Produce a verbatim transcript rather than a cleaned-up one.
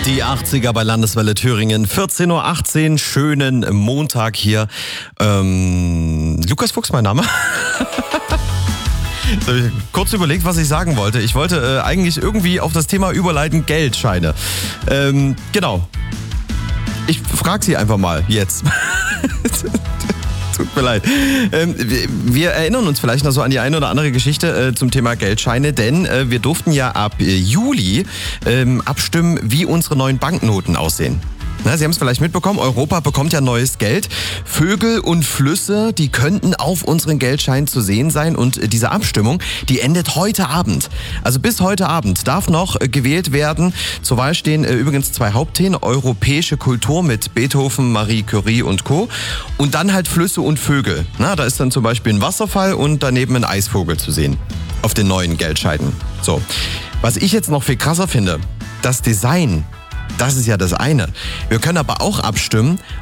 Die achtziger bei Landeswelle Thüringen, vierzehn Uhr achtzehn, schönen Montag hier. Ähm, Lukas Fuchs, mein Name. So, ich kurz überlegt, was ich sagen wollte. Ich wollte äh, eigentlich irgendwie auf das Thema überleiten, Geldscheine. Ähm, genau. Ich frage Sie einfach mal jetzt. Tut mir leid. Ähm, wir, wir erinnern uns vielleicht noch so an die eine oder andere Geschichte äh, zum Thema Geldscheine, denn äh, wir durften ja ab äh, Juli ähm, abstimmen, wie unsere neuen Banknoten aussehen. Na, Sie haben es vielleicht mitbekommen, Europa bekommt ja neues Geld. Vögel und Flüsse, die könnten auf unseren Geldscheinen zu sehen sein. Und diese Abstimmung, die endet heute Abend. Also bis heute Abend darf noch gewählt werden. Zur Wahl stehen äh, übrigens zwei Hauptthemen. Europäische Kultur mit Beethoven, Marie Curie und Co. Und dann halt Flüsse und Vögel. Na, da ist dann zum Beispiel ein Wasserfall und daneben ein Eisvogel zu sehen. Auf den neuen Geldscheinen. So. Was ich jetzt noch viel krasser finde, das Design. Das ist ja das eine. Wir können aber auch abstimmen,